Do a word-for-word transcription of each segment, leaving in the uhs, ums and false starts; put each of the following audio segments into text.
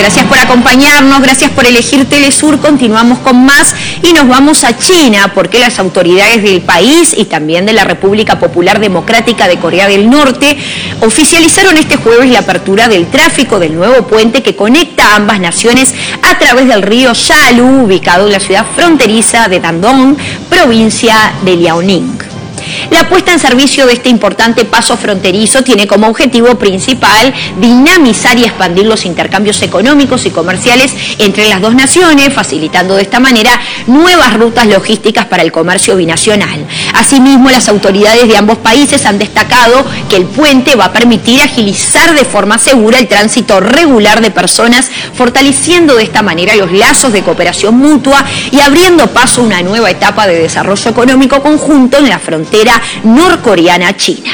Gracias por acompañarnos, gracias por elegir Telesur. Continuamos con más y nos vamos a China porque las autoridades del país y también de la República Popular Democrática de Corea del Norte oficializaron este jueves la apertura del tráfico del nuevo puente que conecta a ambas naciones a través del río Yalu, ubicado en la ciudad fronteriza de Dandong, provincia de Liaoning. La puesta en servicio de este importante paso fronterizo tiene como objetivo principal dinamizar y expandir los intercambios económicos y comerciales entre las dos naciones, facilitando de esta manera nuevas rutas logísticas para el comercio binacional. Asimismo, las autoridades de ambos países han destacado que el puente va a permitir agilizar de forma segura el tránsito regular de personas, fortaleciendo de esta manera los lazos de cooperación mutua y abriendo paso a una nueva etapa de desarrollo económico conjunto en la frontera norcoreana-China.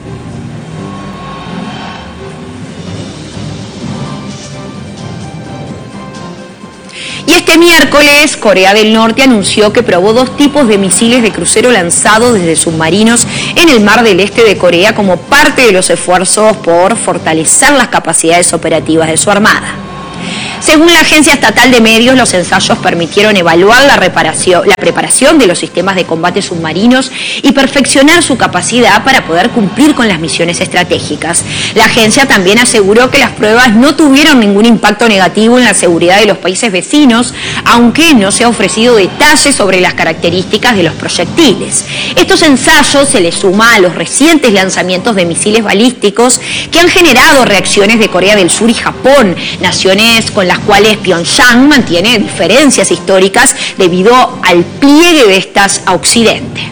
Y este miércoles, Corea del Norte anunció que probó dos tipos de misiles de crucero lanzados desde submarinos en el Mar del Este de Corea como parte de los esfuerzos por fortalecer las capacidades operativas de su armada. Según la Agencia Estatal de Medios, los ensayos permitieron evaluar la, reparación, la preparación de los sistemas de combate submarinos y perfeccionar su capacidad para poder cumplir con las misiones estratégicas. La agencia también aseguró que las pruebas no tuvieron ningún impacto negativo en la seguridad de los países vecinos, aunque no se ha ofrecido detalles sobre las características de los proyectiles. Estos ensayos se les suma a los recientes lanzamientos de misiles balísticos que han generado reacciones de Corea del Sur y Japón, naciones con las cuales Pyongyang mantiene diferencias históricas debido al pliegue de estas a Occidente.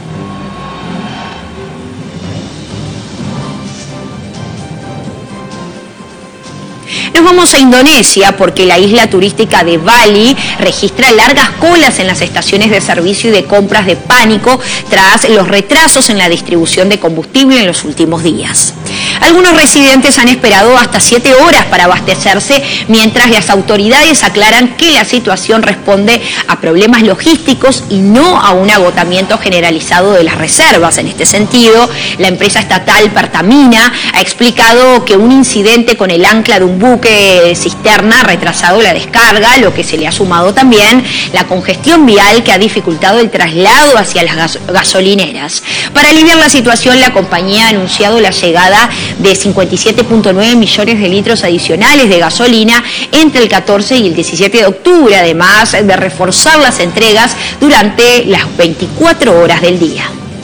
Nos vamos a Indonesia porque la isla turística de Bali registra largas colas en las estaciones de servicio y de compras de pánico tras los retrasos en la distribución de combustible en los últimos días. Algunos residentes han esperado hasta siete horas para abastecerse, mientras las autoridades aclaran que la situación responde a problemas logísticos y no a un agotamiento generalizado de las reservas. En este sentido, la empresa estatal Pertamina ha explicado que un incidente con el ancla de un buque cisterna ha retrasado la descarga, lo que se le ha sumado también la congestión vial que ha dificultado el traslado hacia las gas gasolineras. Para aliviar la situación, la compañía ha anunciado la llegada de cincuenta y siete punto nueve millones de litros adicionales de gasolina entre el catorce y el diecisiete de octubre, además de reforzar las entregas durante las veinticuatro horas del día.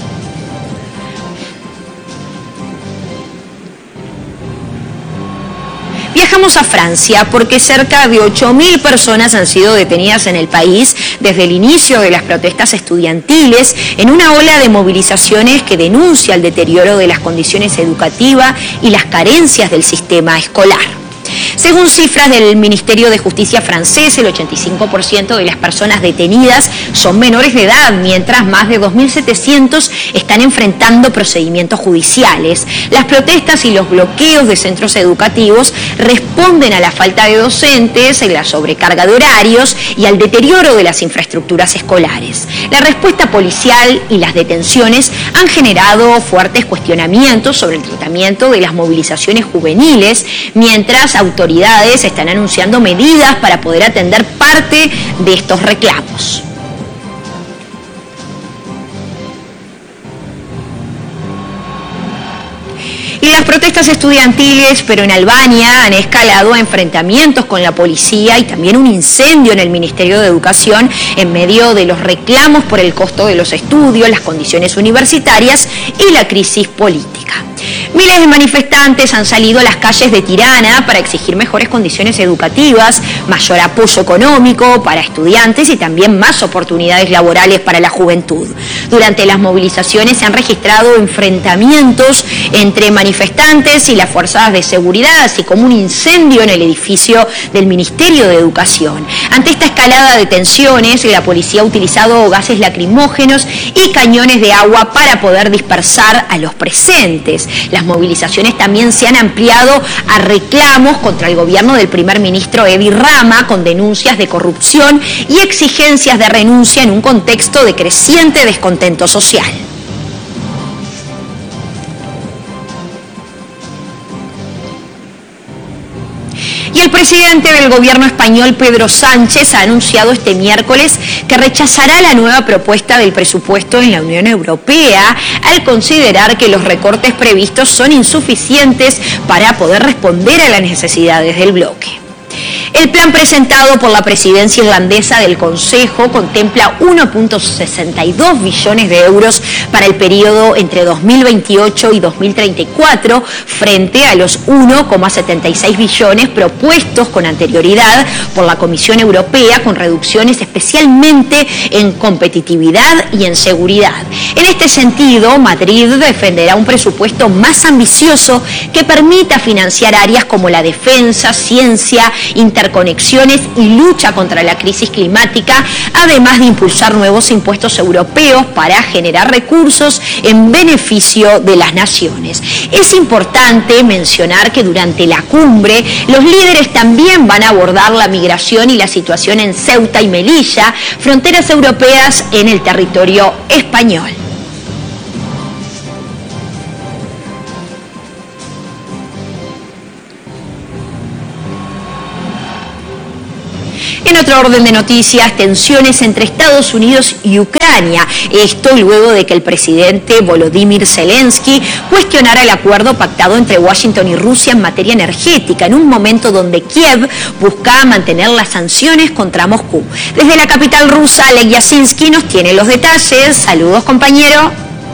Viajamos a Francia porque cerca de ocho mil personas han sido detenidas en el país desde el inicio de las protestas estudiantiles en una ola de movilizaciones que denuncia el deterioro de las condiciones educativas y las carencias del sistema escolar. Según cifras del Ministerio de Justicia francés, el ochenta y cinco por ciento de las personas detenidas son menores de edad, mientras más de dos mil setecientos están enfrentando procedimientos judiciales. Las protestas y los bloqueos de centros educativos responden a la falta de docentes, la sobrecarga de horarios y al deterioro de las infraestructuras escolares. La respuesta policial y las detenciones han generado fuertes cuestionamientos sobre el tratamiento de las movilizaciones juveniles, mientras autoridades están anunciando medidas para poder atender parte de estos reclamos. Y las protestas estudiantiles, pero en Albania, han escalado a enfrentamientos con la policía y también un incendio en el Ministerio de Educación en medio de los reclamos por el costo de los estudios, las condiciones universitarias y la crisis política. Miles de manifestantes han salido a las calles de Tirana para exigir mejores condiciones educativas, mayor apoyo económico para estudiantes y también más oportunidades laborales para la juventud. Durante las movilizaciones se han registrado enfrentamientos entre manifestantes y las fuerzas de seguridad, así como un incendio en el edificio del Ministerio de Educación. Ante esta escalada de tensiones, la policía ha utilizado gases lacrimógenos y cañones de agua para poder dispersar a los presentes. Las movilizaciones también se han ampliado a reclamos contra el gobierno del primer ministro Edi Rama, con denuncias de corrupción y exigencias de renuncia en un contexto de creciente descontento social. Y el presidente del gobierno español, Pedro Sánchez, ha anunciado este miércoles que rechazará la nueva propuesta del presupuesto en la Unión Europea al considerar que los recortes previstos son insuficientes para poder responder a las necesidades del bloque. El plan presentado por la presidencia irlandesa del Consejo contempla uno punto sesenta y dos billones de euros para el periodo entre dos mil veintiocho y dos mil treinta y cuatro, frente a los uno coma setenta y seis billones propuestos con anterioridad por la Comisión Europea, con reducciones especialmente en competitividad y en seguridad. En este sentido, Madrid defenderá un presupuesto más ambicioso que permita financiar áreas como la defensa, ciencia, interconexiones y lucha contra la crisis climática, además de impulsar nuevos impuestos europeos para generar recursos en beneficio de las naciones. Es importante mencionar que durante la cumbre los líderes también van a abordar la migración y la situación en Ceuta y Melilla, fronteras europeas en el territorio español. En otro orden de noticias, tensiones entre Estados Unidos y Ucrania. Esto luego de que el presidente Volodymyr Zelensky cuestionara el acuerdo pactado entre Washington y Rusia en materia energética, en un momento donde Kiev buscaba mantener las sanciones contra Moscú. Desde la capital rusa, Alek Yasinski nos tiene los detalles. Saludos, compañero.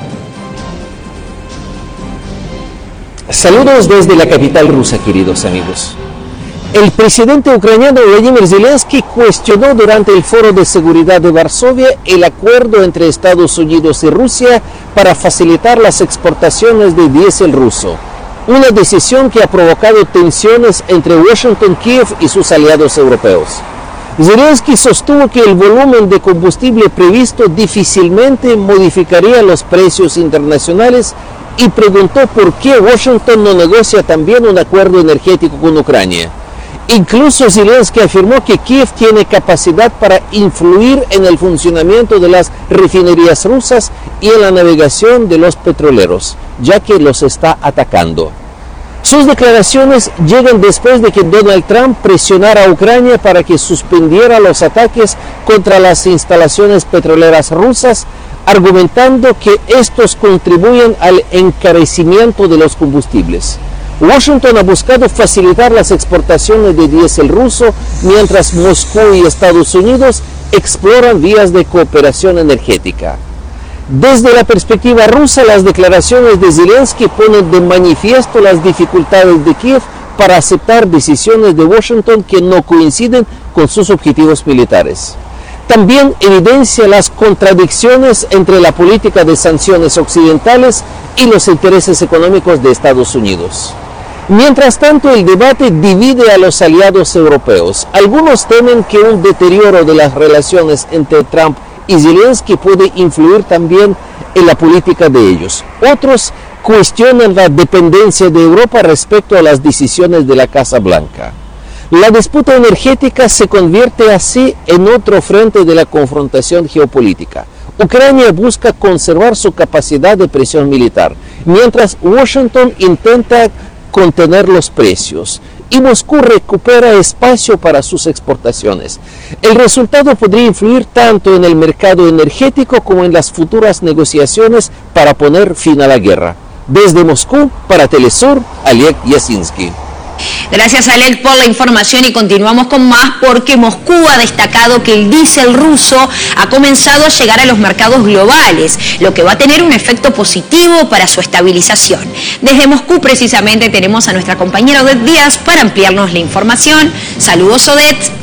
Saludos desde la capital rusa, queridos amigos. El presidente ucraniano Volodymyr Zelensky cuestionó durante el Foro de Seguridad de Varsovia el acuerdo entre Estados Unidos y Rusia para facilitar las exportaciones de diésel ruso, una decisión que ha provocado tensiones entre Washington, Kiev y sus aliados europeos. Zelensky sostuvo que el volumen de combustible previsto difícilmente modificaría los precios internacionales y preguntó por qué Washington no negocia también un acuerdo energético con Ucrania. Incluso Zelensky afirmó que Kiev tiene capacidad para influir en el funcionamiento de las refinerías rusas y en la navegación de los petroleros, ya que los está atacando. Sus declaraciones llegan después de que Donald Trump presionara a Ucrania para que suspendiera los ataques contra las instalaciones petroleras rusas, argumentando que estos contribuyen al encarecimiento de los combustibles. Washington ha buscado facilitar las exportaciones de diésel ruso, mientras Moscú y Estados Unidos exploran vías de cooperación energética. Desde la perspectiva rusa, las declaraciones de Zelensky ponen de manifiesto las dificultades de Kiev para aceptar decisiones de Washington que no coinciden con sus objetivos militares. También evidencia las contradicciones entre la política de sanciones occidentales y los intereses económicos de Estados Unidos. Mientras tanto, el debate divide a los aliados europeos. Algunos temen que un deterioro de las relaciones entre Trump y Zelensky puede influir también en la política de ellos. Otros cuestionan la dependencia de Europa respecto a las decisiones de la Casa Blanca. La disputa energética se convierte así en otro frente de la confrontación geopolítica. Ucrania busca conservar su capacidad de presión militar, mientras Washington intenta contener los precios y Moscú recupera espacio para sus exportaciones. El resultado podría influir tanto en el mercado energético como en las futuras negociaciones para poner fin a la guerra. Desde Moscú, para Telesur, Alek Yasinski. Gracias, Alek, por la información, y continuamos con más porque Moscú ha destacado que el diésel ruso ha comenzado a llegar a los mercados globales, lo que va a tener un efecto positivo para su estabilización. Desde Moscú, precisamente, tenemos a nuestra compañera Odette Díaz para ampliarnos la información. Saludos, Odette.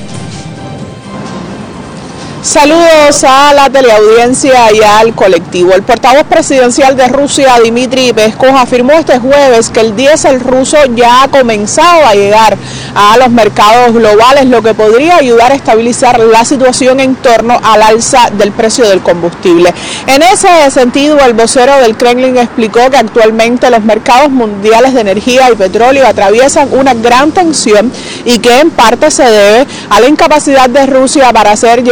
Saludos a la teleaudiencia y al colectivo. El portavoz presidencial de Rusia, Dmitry Peskov, afirmó este jueves que el diésel ruso ya ha comenzado a llegar a los mercados globales, lo que podría ayudar a estabilizar la situación en torno al alza del precio del combustible. En ese sentido, el vocero del Kremlin explicó que actualmente los mercados mundiales de energía y petróleo atraviesan una gran tensión y que en parte se debe a la incapacidad de Rusia para hacer llegar volúmenes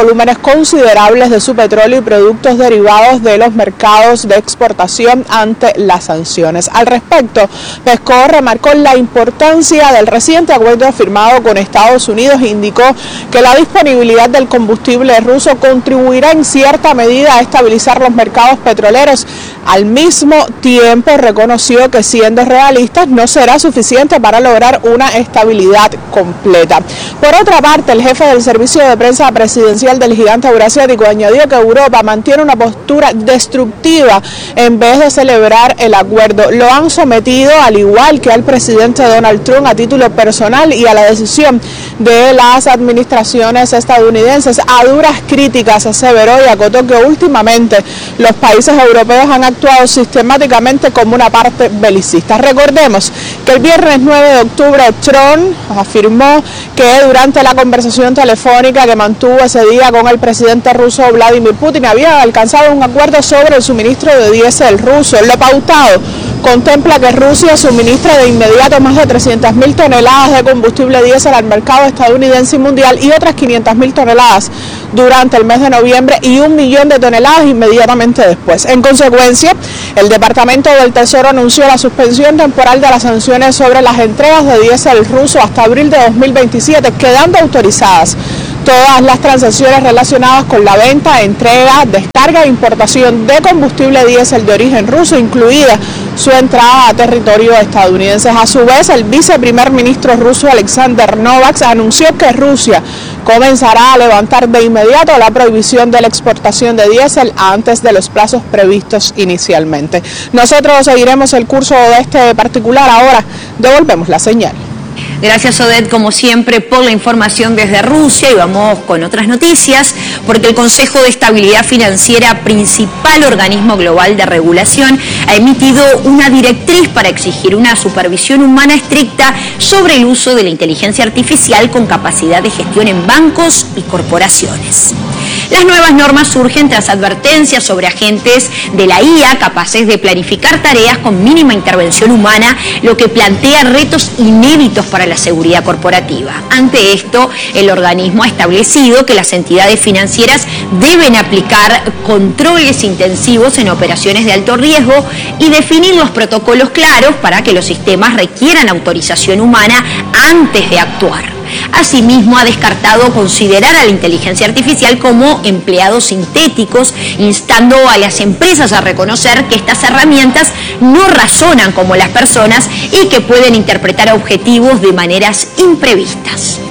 volúmenes considerables de su petróleo y productos derivados de los mercados de exportación ante las sanciones. Al respecto, Peskov remarcó la importancia del reciente acuerdo firmado con Estados Unidos e indicó que la disponibilidad del combustible ruso contribuirá en cierta medida a estabilizar los mercados petroleros. Al mismo tiempo, reconoció que, siendo realistas, no será suficiente para lograr una estabilidad completa. Por otra parte, el jefe del servicio de prensa presidencial del gigante euroasiático añadió que Europa mantiene una postura destructiva en vez de celebrar el acuerdo. Lo han sometido, al igual que al presidente Donald Trump, a título personal y a la decisión de las administraciones estadounidenses, a duras críticas, aseveró y acotó que últimamente los países europeos han actuado sistemáticamente como una parte belicista. Recordemos que el viernes nueve de octubre Trump afirmó que durante la conversación telefónica que mantuvo ese día con el presidente ruso Vladimir Putin había alcanzado un acuerdo sobre el suministro de diésel ruso. Lo pautado contempla que Rusia suministre de inmediato más de trescientas mil toneladas de combustible diésel al mercado estadounidense y mundial y otras quinientas mil toneladas durante el mes de noviembre y un millón de toneladas inmediatamente después. En consecuencia, el Departamento del Tesoro anunció la suspensión temporal de las sanciones sobre las entregas de diésel ruso hasta abril de dos mil veintisiete, quedando autorizadas todas las transacciones relacionadas con la venta, entrega, descarga e importación de combustible diésel de origen ruso, incluida su entrada a territorio estadounidense. A su vez, el viceprimer ministro ruso Alexander Novak anunció que Rusia comenzará a levantar de inmediato la prohibición de la exportación de diésel antes de los plazos previstos inicialmente. Nosotros seguiremos el curso de este particular. Ahora devolvemos la señal. Gracias, Odette, como siempre, por la información desde Rusia. Y vamos con otras noticias, porque el Consejo de Estabilidad Financiera, principal organismo global de regulación, ha emitido una directriz para exigir una supervisión humana estricta sobre el uso de la inteligencia artificial con capacidad de gestión en bancos y corporaciones. Las nuevas normas surgen tras advertencias sobre agentes de la I A capaces de planificar tareas con mínima intervención humana, lo que plantea retos inéditos para la seguridad corporativa. Ante esto, el organismo ha establecido que las entidades financieras deben aplicar controles intensivos en operaciones de alto riesgo y definir los protocolos claros para que los sistemas requieran autorización humana antes de actuar. Asimismo, ha descartado considerar a la inteligencia artificial como empleados sintéticos, instando a las empresas a reconocer que estas herramientas no razonan como las personas y que pueden interpretar objetivos de maneras imprevistas.